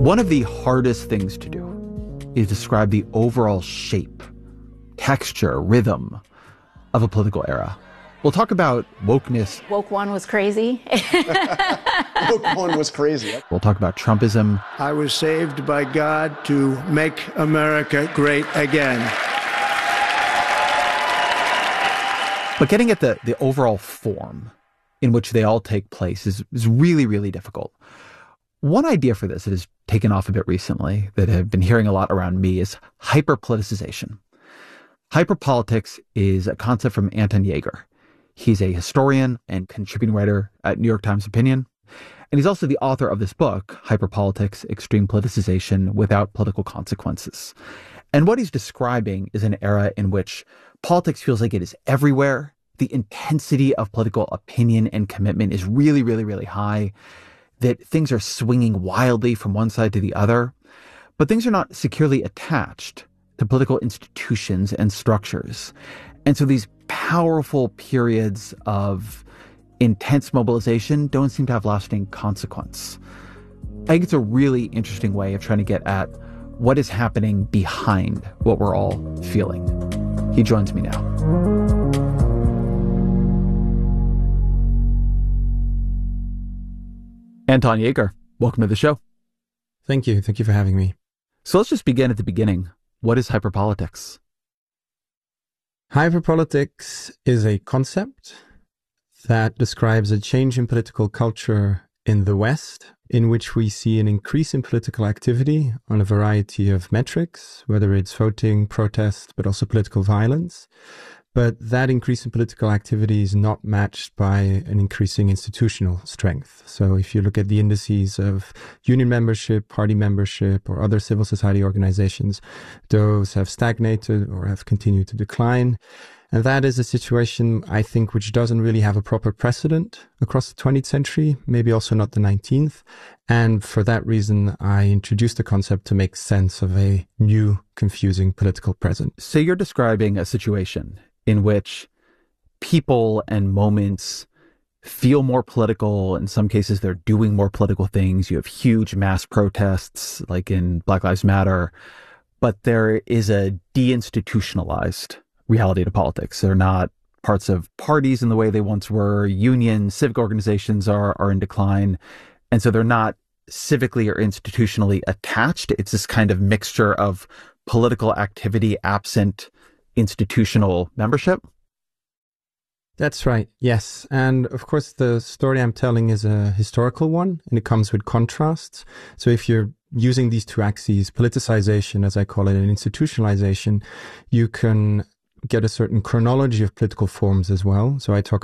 One of the hardest things to do is describe the overall shape, texture, rhythm of a political era. We'll talk about wokeness. Woke one was crazy. Woke one was crazy. We'll talk about Trumpism. I was saved by God to make America great again. But getting at the overall form in which they all take place is really, really difficult. One idea for this that has taken off a bit recently, that I've been hearing a lot around me, is hyperpoliticization. Hyperpolitics is a concept from Anton Yeager. He's a historian and contributing writer at New York Times Opinion. And he's also the author of this book, Hyperpolitics, Extreme Politicization Without Political Consequences. And what he's describing is an era in which politics feels like it is everywhere. The intensity of political opinion and commitment is really, really, really high. That things are swinging wildly from one side to the other. But things are not securely attached to political institutions and structures. And so these powerful periods of intense mobilization don't seem to have lasting consequence. I think it's a really interesting way of trying to get at what is happening behind what we're all feeling. He joins me now. Anton Yeager, welcome to the show. Thank you. Thank you for having me. So let's just begin at the beginning. What is hyperpolitics? Hyperpolitics is a concept that describes a change in political culture in the West, in which we see an increase in political activity on a variety of metrics, whether it's voting, protest, but also political violence. But that increase in political activity is not matched by an increasing institutional strength. So if you look at the indices of union membership, party membership, or other civil society organizations, those have stagnated or have continued to decline. And that is a situation, I think, which doesn't really have a proper precedent across the 20th century, maybe also not the 19th. And for that reason, I introduced the concept to make sense of a new, confusing political present. So you're describing a situation in which people and moments feel more political. In some cases, they're doing more political things. You have huge mass protests, like in Black Lives Matter. But there is a deinstitutionalized reality to politics. They're not parts of parties in the way they once were. Unions, civic organizations are in decline. And so they're not civically or institutionally attached. It's this kind of mixture of political activity absent institutional membership? That's right, yes. And of course, the story I'm telling is a historical one, and it comes with contrasts. So if you're using these two axes, politicization, as I call it, and institutionalization, you can get a certain chronology of political forms as well. So I talk